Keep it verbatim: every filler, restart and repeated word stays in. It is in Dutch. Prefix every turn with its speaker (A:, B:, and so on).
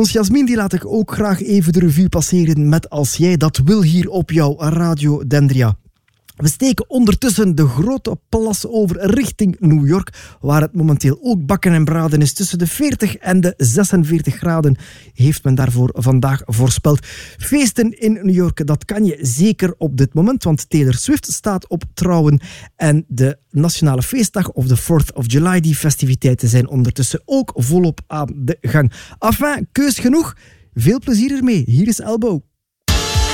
A: Ons Jasmin die laat ik ook graag even de revue passeren met Als jij dat wil hier op jouw Radio Dendria. We steken ondertussen de grote plas over richting New York, waar het momenteel ook bakken en braden is. Tussen de veertig en de zesenveertig graden heeft men daarvoor vandaag voorspeld. Feesten in New York, dat kan je zeker op dit moment, want Taylor Swift staat op trouwen en de nationale feestdag of de fourth of July, die festiviteiten zijn ondertussen ook volop aan de gang. Enfin, keus genoeg. Veel plezier ermee. Hier is Elbow.